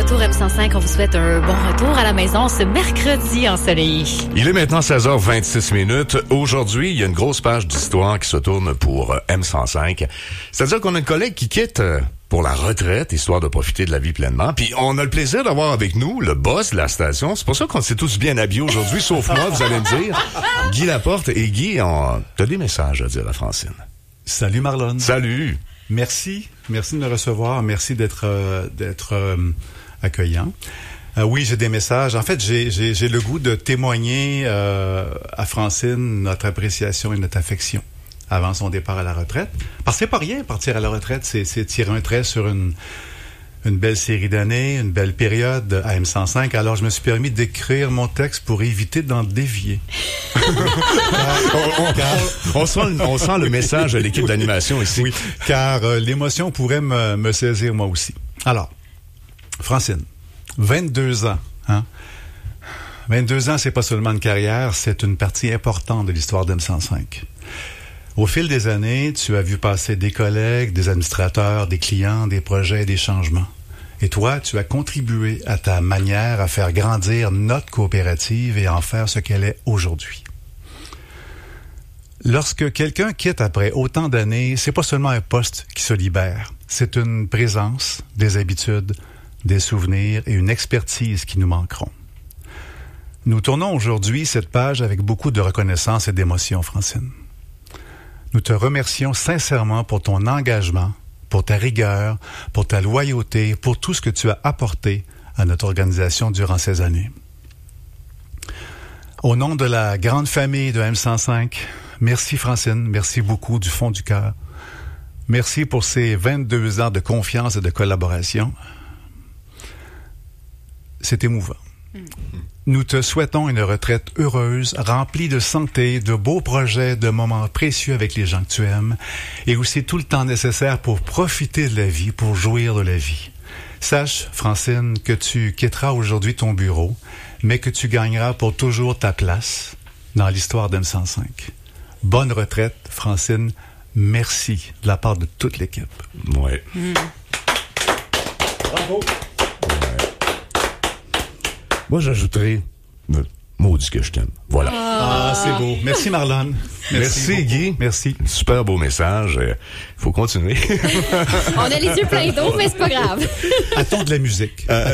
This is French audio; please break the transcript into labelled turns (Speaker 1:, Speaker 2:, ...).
Speaker 1: retour M105. On vous souhaite un bon retour à la maison ce mercredi ensoleillé.
Speaker 2: Il est maintenant 16h26. Aujourd'hui, il y a une grosse page d'histoire qui se tourne pour M105. C'est-à-dire qu'on a une collègue qui quitte pour la retraite, histoire de profiter de la vie pleinement. Puis on a le plaisir d'avoir avec nous le boss de la station. C'est pour ça qu'on s'est tous bien habillés aujourd'hui, sauf moi, vous allez me dire. Guy Laporte. Et Guy, t'as des messages à dire à Francine.
Speaker 3: Salut Marlon.
Speaker 2: Salut.
Speaker 3: Merci de me recevoir. Merci d'être accueillant. Oui, j'ai des messages. En fait, j'ai le goût de témoigner à Francine notre appréciation et notre affection avant son départ à la retraite. Parce que c'est pas rien, partir à la retraite, c'est tirer un trait sur une belle série d'années, une belle période à M105. Alors, je me suis permis d'écrire mon texte pour éviter d'en dévier.
Speaker 2: On sent le message de l'équipe d'animation ici.
Speaker 3: Oui, car l'émotion pourrait me saisir moi aussi. Alors, Francine, 22 ans, hein? 22 ans, c'est pas seulement une carrière, c'est une partie importante de l'histoire d'M105. Au fil des années, tu as vu passer des collègues, des administrateurs, des clients, des projets, des changements. Et toi, tu as contribué à ta manière à faire grandir notre coopérative et à en faire ce qu'elle est aujourd'hui. Lorsque quelqu'un quitte après autant d'années, c'est pas seulement un poste qui se libère. C'est une présence, des habitudes, des souvenirs et une expertise qui nous manqueront. Nous tournons aujourd'hui cette page avec beaucoup de reconnaissance et d'émotion, Francine. Nous te remercions sincèrement pour ton engagement, pour ta rigueur, pour ta loyauté, pour tout ce que tu as apporté à notre organisation durant ces années. Au nom de la grande famille de M105, merci Francine, merci beaucoup du fond du cœur. Merci pour ces 22 ans de confiance et de collaboration. C'est émouvant. Nous te souhaitons une retraite heureuse, remplie de santé, de beaux projets, de moments précieux avec les gens que tu aimes, et aussi tout le temps nécessaire pour profiter de la vie, pour jouir de la vie. Sache, Francine, que tu quitteras aujourd'hui ton bureau, mais que tu gagneras pour toujours ta place dans l'histoire d'M105. Bonne retraite, Francine. Merci de la part de toute l'équipe.
Speaker 2: Ouais.
Speaker 3: Bravo.
Speaker 2: Moi, j'ajouterais maudit que je t'aime. Voilà.
Speaker 3: Ah, c'est beau. Merci, Marlon.
Speaker 2: Merci Guy.
Speaker 3: Merci.
Speaker 2: Super beau message. Il faut continuer.
Speaker 1: On a les yeux pleins d'eau, mais c'est pas grave.
Speaker 3: Attends de la musique.